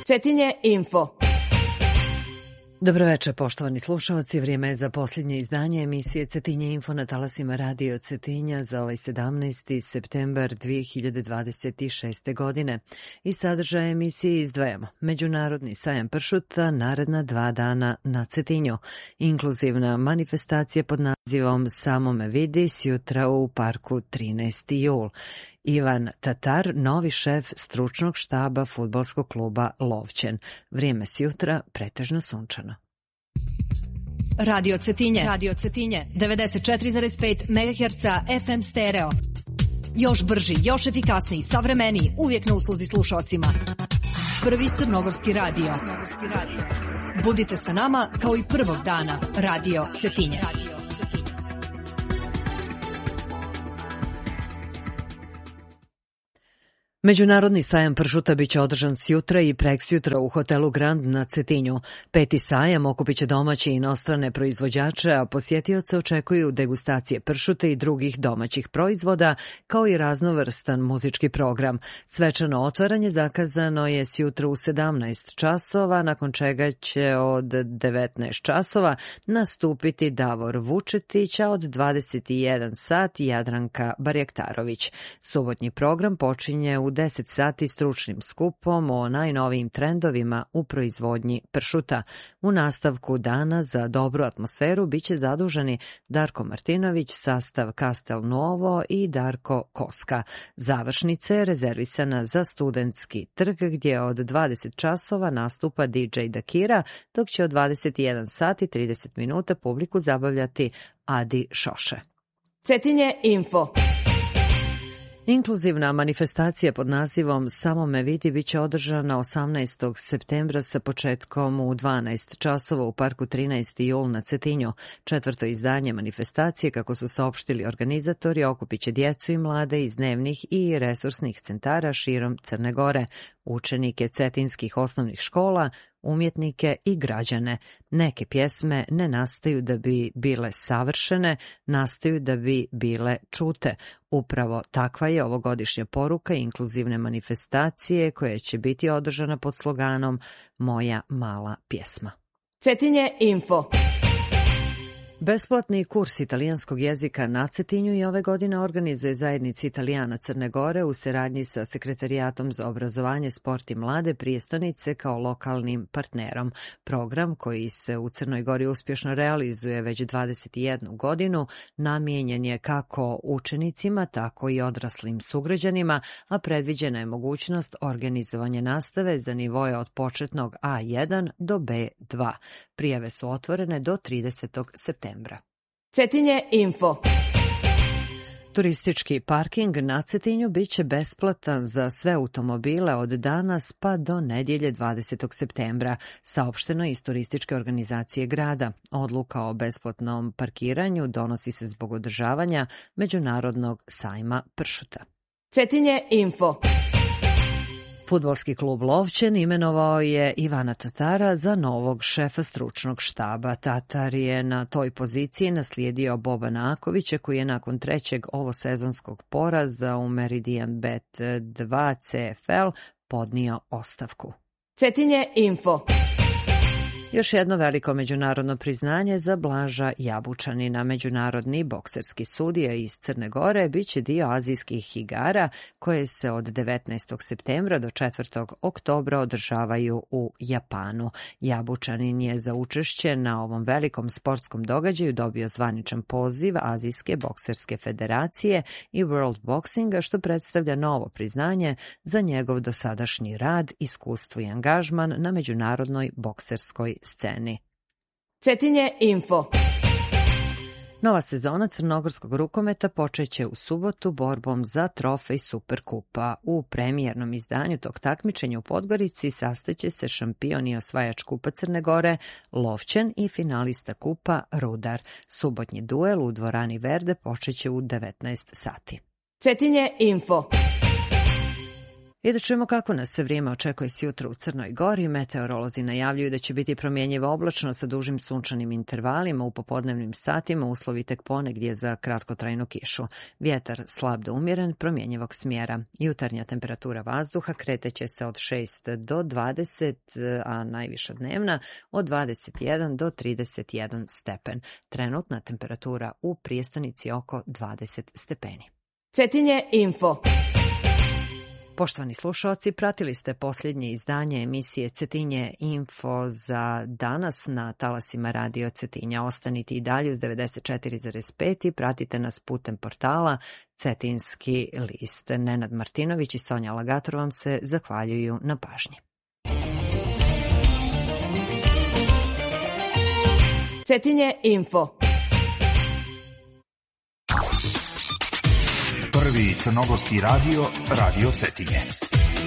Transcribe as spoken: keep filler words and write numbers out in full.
Cetinje Info. Dobroveče, poštovani slušalci. Vrijeme je za posljednje izdanje emisije Cetinje Info na talasima Radio Cetinja za ovaj sedamnaesti septembar dvije hiljade dvadeset šeste. godine. I sadržaj emisije izdvajamo Međunarodni sajam pršuta naredna dva dana na Cetinju. Inkluzivna manifestacija pod nazivom Samo me vidi sjutra u parku trinaesti jul. Ivan Tatar, novi šef stručnog štaba fudbalskog kluba Lovćen. Vrijeme sjutra pretežno sunčano. Radio Cetinje, Radio Cetinje, devedeset četiri zarez pet megaherca F M stereo. Još brži, još efikasniji, savremeniji, uvijek na usluzi slušalcima. Prvi crnogorski radio. Budite sa nama kao i prvog dana. Radio Cetinje. Međunarodni sajam pršuta biće održan sjutra i preksjutra u hotelu Grand na Cetinju. Peti sajam okupiće domaće i inostrane proizvođače, a posjetioce očekuju degustacije pršuta i drugih domaćih proizvoda, kao i raznovrstan muzički program. Svečano otvaranje zakazano je sjutra u sedamnaest časova, nakon čega će od devetnaest časova nastupiti Davor Vučetić, a od dvadeset jedan sat Jadranka Barjaktarović. Subotnji program počinje u U deset sati stručnim skupom o najnovijim trendovima u proizvodnji pršuta. U nastavku dana za dobru atmosferu biće zaduženi Darko Martinović, sastav Castel Nuovo i Darko Koska. Završnica je rezervisana za Studentski trg, gdje od dvadeset časova nastupa D J Dakira, dok će od dvadeset jedan sati i trideset minuta publiku zabavljati Adi Šoše. Cetinje Info. Inkluzivna manifestacija pod nazivom Samo me vidi biće održana osamnaestog septembra sa početkom u dvanaest časova u parku trinaesti jul na Cetinju. Četvrto izdanje manifestacije, kako su saopštili organizatori, okupiće djecu i mlade iz dnevnih i resursnih centara širom Crne Gore, učenike cetinskih osnovnih škola, umjetnike i građane. Neke pjesme ne nastaju da bi bile savršene, nastaju da bi bile čute. Upravo takva je ovogodišnja poruka inkluzivne manifestacije koja će biti održana pod sloganom Moja mala pjesma. Cetinje Info. Besplatni kurs italijanskog jezika na Cetinju i ove godine organizuje zajednica Italijana Crne Gore u saradnji sa Sekretarijatom za obrazovanje, sport i mlade prijestonice kao lokalnim partnerom. Program, koji se u Crnoj Gori uspješno realizuje već dvadeset jednu godinu, namijenjen je kako učenicima, tako i odraslim sugrađanima, a predviđena je mogućnost organizovanja nastave za nivoje od početnog A jedan do B dva. Prijave su otvorene do tridesetog septembra. Cetinje Info. Turistički parking na Cetinju biće besplatan za sve automobile od danas pa do nedjelje dvadesetog septembra, saopšteno iz turističke organizacije grada. Odluka o besplatnom parkiranju donosi se zbog održavanja Međunarodnog sajma pršuta. Cetinje Info. Fudbalski klub Lovćen imenovao je Ivana Tatara za novog šefa stručnog štaba. Tatar je na toj poziciji naslijedio Bobana Akovića, koji je nakon trećeg ovosezonskog poraza u Meridian Bet dva C F L podnio ostavku. Cetinje Info. Još jedno veliko međunarodno priznanje za Blaža Jabučanina. Međunarodni bokserski sudija iz Crne Gore biće dio azijskih igara koje se od devetnaestog septembra do četvrtog oktobra održavaju u Japanu. Jabučanin je za učešće na ovom velikom sportskom događaju dobio zvaničan poziv Azijske bokserske federacije i World Boxinga, što predstavlja novo priznanje za njegov dosadašnji rad, iskustvo i angažman na međunarodnoj bokserskoj sceni. Cetinje Info. Nova sezona crnogorskog rukometa počeće u subotu borbom za trofej Superkupa. U premijernom izdanju tog takmičenja u Podgorici sastaće se šampion i osvajač Kupa Crne Gore Lovćen i finalista Kupa Rudar. Subotnji duel u dvorani Verde počeće u devetnaest sati. Cetinje Info. I da čujemo kako nas se vrijeme očekuje sjutra u Crnoj Gori. Meteorolozi najavljuju da će biti promjenjivo oblačno sa dužim sunčanim intervalima u popodnevnim satima, uslovi tek ponegdje za kratkotrajnu kišu. Vjetar slab do umjeren, promjenjivog smjera. Jutarnja temperatura vazduha kreteće se od šest do dvadeset, a najviša dnevna od dvadeset jedan do trideset jedan stepen. Trenutna temperatura u prijestonici oko dvadeset stepeni. Cetinje info. Poštovani slušalci, pratili ste posljednje izdanje emisije Cetinje info za danas na talasima Radio Cetinja. Ostanite i dalje uz devedeset četiri zarez pet i pratite nas putem portala Cetinski list. Nenad Martinović i Sonja Lagator vam se zahvaljuju na pažnji. Cetinje info. Prvi crnogorski radio, Radio Cetinje.